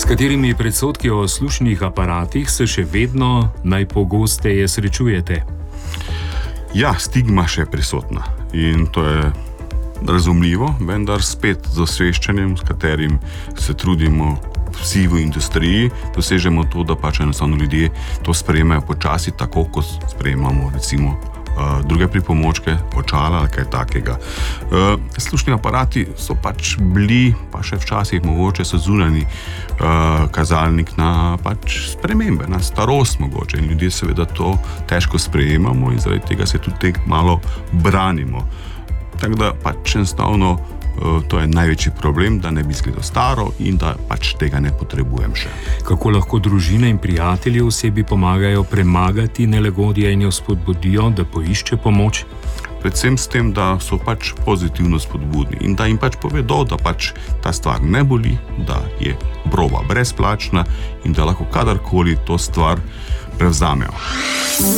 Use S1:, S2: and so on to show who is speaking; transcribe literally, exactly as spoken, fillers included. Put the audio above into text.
S1: S katerimi predsodki o slušnih aparatih se še vedno najpogosteje srečujete?
S2: Ja, stigma še je prisotna in to je razumljivo, vendar spet z osveščanjem, s katerim se trudimo vsi v industriji, dosežemo to, da pač enostavno ljudje to sprejemajo počasi, tako kot sprejemamo recimo Uh, druge pripomočke, očala ali kaj takega. Uh, slušni aparati so pač bili, pa še včasih mogoče so zunanji uh, kazalnik na pač spremembe, na starost mogoče in ljudje seveda to težko sprejemamo in zaradi tega se tudi tek malo branimo. Tako da pač enostavno uh, to je največji problem, da ne bi izgledal staro in da pač tega ne potrebujem še.
S1: Kako lahko družine in prijatelji osebi pomagajo premagati nelagodje in jo spodbudijo, da poišče pomoč?
S2: Predvsem s tem, da so pač pozitivno spodbudni in da jim pač povedo, da pač ta stvar ne boli, da je proba brezplačna in da lahko kadarkoli to stvar prevzamejo.